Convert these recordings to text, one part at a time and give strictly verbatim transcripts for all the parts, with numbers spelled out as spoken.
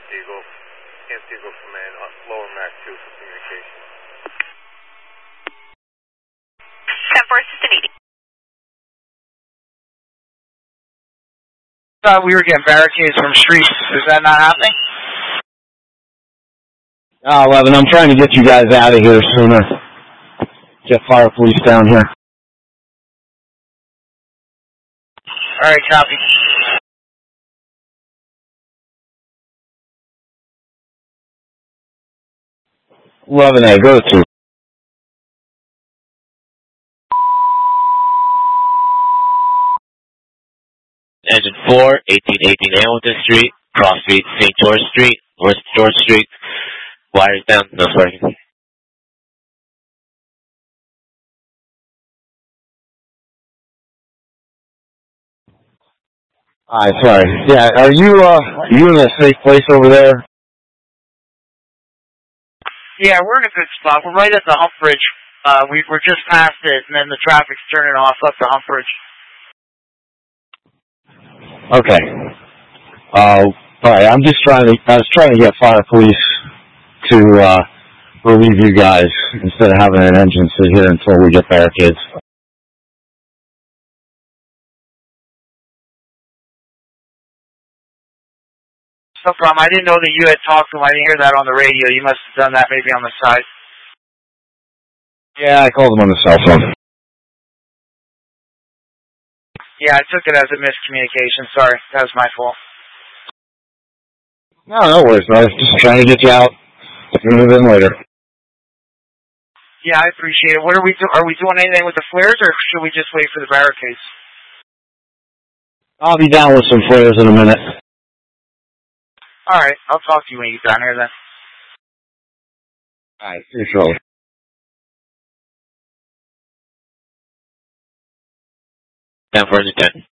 Eagle. Camp Eagle Command, lower Mac two for communication. ten four, assistant eighty. Thought we were getting barricades from streets. Is that not happening? Uh, eleven, I'm trying to get you guys out of here sooner. Get fire police down here. All right, copy. eleven A, go to. Engine four, eighteen eighteen Hamilton Street, Cross Street, Saint George Street, North George Street. Wires down, no sparking. Alright, sorry. Yeah, are you, uh, are you in a safe place over there? Yeah, we're in a good spot. We're right at the hump bridge. Uh, we, we're just past it, and then the traffic's turning off up the hump bridge. Okay. Uh, alright, I'm just trying to, I was trying to get fire police to, uh, relieve you guys instead of having an engine sit here until we get barricades. No problem. I didn't know that you had talked to him. I didn't hear that on the radio. You must have done that maybe on the side. Yeah, I called him on the cell phone. Yeah, I took it as a miscommunication. Sorry. That was my fault. No, no worries, brother. Just trying to get you out sooner than later. Yeah, I appreciate it. What are we do? Are we doing anything with the flares, or should we just wait for the barricades? I'll be down with some flares in a minute. All right, I'll talk to you when you get down here then. All right, see you shortly. ten four, engine ten.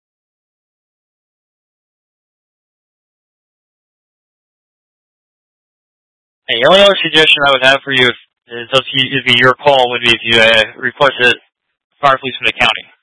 Hey, the only other suggestion I would have for you, if it'd be your call, would be if you uh, requested fire police from the county.